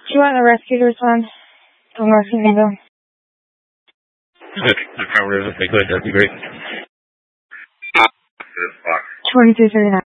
Do you want the rescue to respond? The rescue Mango. If they could, that'd be great. 2339.